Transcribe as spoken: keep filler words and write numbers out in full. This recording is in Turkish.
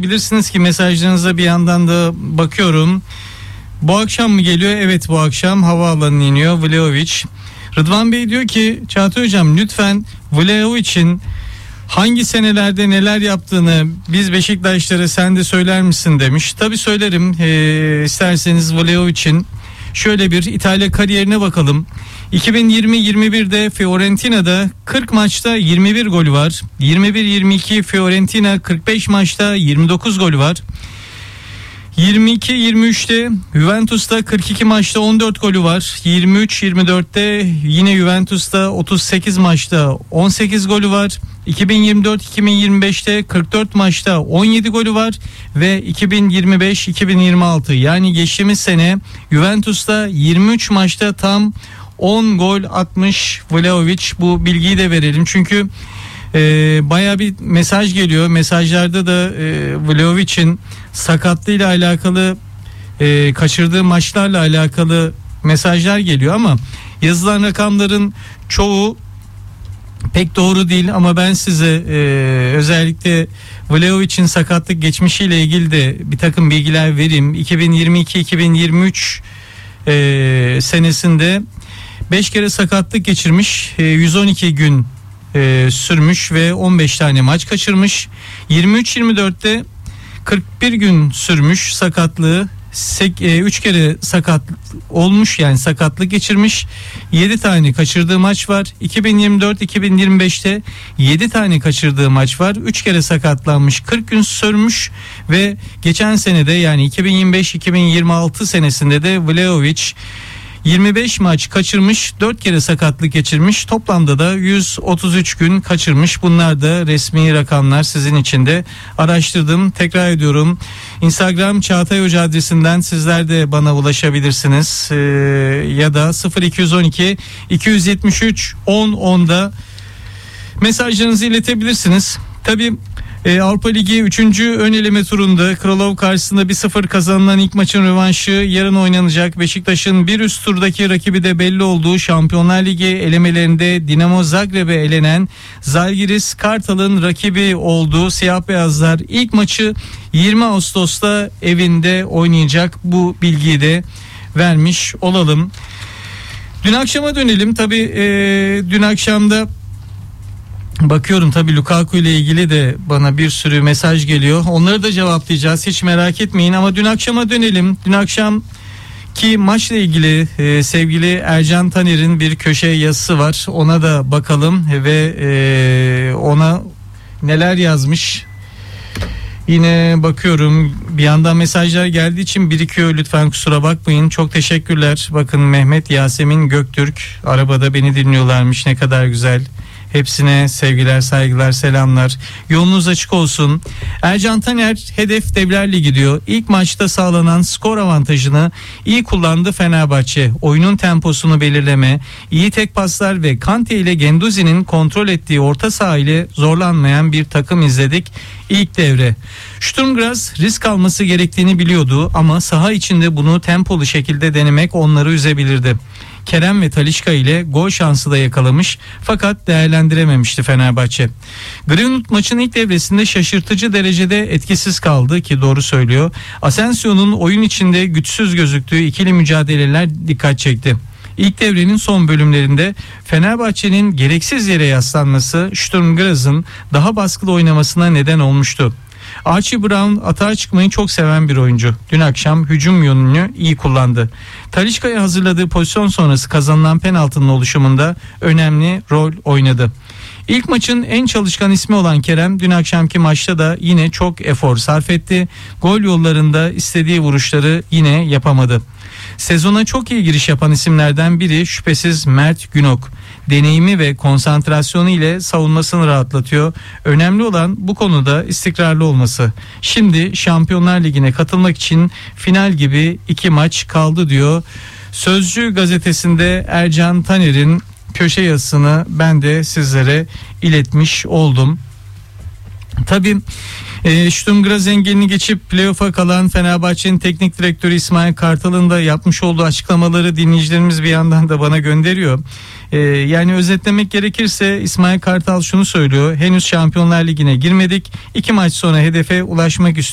iletebilirsiniz ki mesajlarınıza bir yandan da bakıyorum. Bu akşam mı geliyor? Evet, bu akşam havaalanına iniyor Vlahovic. Rıdvan Bey diyor ki Çağatay Hocam lütfen Vlahovic'in hangi senelerde neler yaptığını biz Beşiktaşlara sen de söyler misin demiş. Tabii söylerim. Ee, isterseniz Vlahovic'in şöyle bir İtalya kariyerine bakalım. iki bin yirmi yirmi birde Fiorentina'da kırk maçta yirmi bir golü var. yirmi bir yirmi iki Fiorentina kırk beş maçta yirmi dokuz golü var. yirmi iki yirmi üçte Juventus'ta kırk iki maçta on dört golü var. yirmi üç yirmi dörtte yine Juventus'ta otuz sekiz maçta on sekiz golü var. iki bin yirmi dört iki bin yirmi beşte kırk dört maçta on yedi golü var ve iki bin yirmi beş iki bin yirmi altı yani geçtiğimiz sene Juventus'ta yirmi üç maçta tam on gol atmış Vlahovic. Bu bilgiyi de verelim çünkü e, baya bir mesaj geliyor. Mesajlarda da e, Vlahovic'in sakatlığıyla alakalı, e, kaçırdığı maçlarla alakalı mesajlar geliyor ama yazılan rakamların çoğu pek doğru değil ama ben size e, özellikle Vlahovic'in sakatlık geçmişiyle ilgili de bir takım bilgiler vereyim. iki bin yirmi iki iki bin yirmi üç e, senesinde beş kere sakatlık geçirmiş, e, yüz on iki gün e, sürmüş ve on beş tane maç kaçırmış. yirmi üç yirmi dörtte kırk bir gün sürmüş sakatlığı, üç kere sakat olmuş yani sakatlık geçirmiş, yedi tane kaçırdığı maç var. iki bin yirmi dört iki bin yirmi beşte yedi tane kaçırdığı maç var, üç kere sakatlanmış, kırk gün sürmüş ve geçen senede yani iki bin yirmi beş iki bin yirmi altı senesinde de Vlahovic yirmi beş maç kaçırmış, dört kere sakatlık geçirmiş. Toplamda da yüz otuz üç gün kaçırmış. Bunlar da resmi rakamlar, sizin için de araştırdım. Tekrar ediyorum. Instagram Çağatay Hoca adresinden sizler de bana ulaşabilirsiniz. Ee, ya da sıfır iki on iki iki yetmiş üç on onda mesajlarınızı iletebilirsiniz. Tabii Ee, Avrupa Ligi üçüncü ön eleme turunda Kralov karşısında bir sıfır kazanılan ilk maçın rövanşı yarın oynanacak. Beşiktaş'ın bir üst turdaki rakibi de belli olduğu Şampiyonlar Ligi elemelerinde Dinamo Zagreb'e elenen Zalgiris Kartal'ın rakibi olduğu siyah beyazlar ilk maçı yirmi Ağustos'ta evinde oynayacak. Bu bilgiyi de vermiş olalım. Dün akşama dönelim. Tabii e, dün akşamda bakıyorum tabii Lukaku ile ilgili de bana bir sürü mesaj geliyor. Onları da cevaplayacağız. Hiç merak etmeyin ama dün akşama dönelim. Dün akşam ki maçla ilgili e, sevgili Ercan Taner'in bir köşe yazısı var. Ona da bakalım ve e, ona neler yazmış. Yine bakıyorum bir yandan mesajlar geldiği için birikiyor, lütfen kusura bakmayın. Çok teşekkürler. Bakın Mehmet Yasemin Göktürk arabada beni dinliyorlarmış, ne kadar güzel. Hepsine sevgiler, saygılar, selamlar. Yolunuz açık olsun. Ercan Taner hedef Devler Ligi diyor. İlk maçta sağlanan skor avantajını iyi kullandı Fenerbahçe. Oyunun temposunu belirleme, iyi tek paslar ve Kante ile Genduzi'nin kontrol ettiği orta saha ile zorlanmayan bir takım izledik ilk devre. Sturm Graz risk alması gerektiğini biliyordu ama saha içinde bunu tempolu şekilde denemek onları üzebilirdi. Kerem ve Talisca ile gol şansı da yakalamış fakat değerlendirememişti Fenerbahçe. Greenwood maçın ilk devresinde şaşırtıcı derecede etkisiz kaldı ki doğru söylüyor. Asensio'nun oyun içinde güçsüz gözüktüğü ikili mücadeleler dikkat çekti. İlk devrenin son bölümlerinde Fenerbahçe'nin gereksiz yere yaslanması Sturm Graz'ın daha baskılı oynamasına neden olmuştu. Archie Brown atağa çıkmayı çok seven bir oyuncu. Dün akşam hücum yönünü iyi kullandı. Talisca'ya hazırladığı pozisyon sonrası kazanılan penaltının oluşumunda önemli rol oynadı. İlk maçın en çalışkan ismi olan Kerem dün akşamki maçta da yine çok efor sarf etti. Gol yollarında istediği vuruşları yine yapamadı. Sezona çok iyi giriş yapan isimlerden biri şüphesiz Mert Günok. Deneyimi ve konsantrasyonu ile savunmasını rahatlatıyor. Önemli olan bu konuda istikrarlı olması. Şimdi Şampiyonlar Ligi'ne katılmak için final gibi iki maç kaldı diyor. Sözcü gazetesinde Ercan Taner'in köşe yazısını ben de sizlere iletmiş oldum. Tabii e, Sturm Graz engelini geçip playoff'a kalan Fenerbahçe'nin teknik direktörü İsmail Kartal'ın da yapmış olduğu açıklamaları dinleyicilerimiz bir yandan da bana gönderiyor. E, yani özetlemek gerekirse İsmail Kartal şunu söylüyor: henüz Şampiyonlar Ligi'ne girmedik. İki maç sonra hedefe ulaşmak istiyoruz.